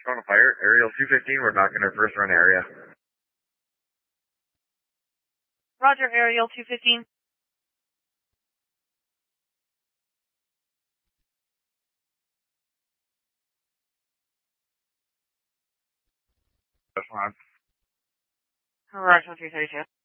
On fire, Aerial 215, we're back in our first run area. Roger, Aerial 215. That's fine. Roger, 332.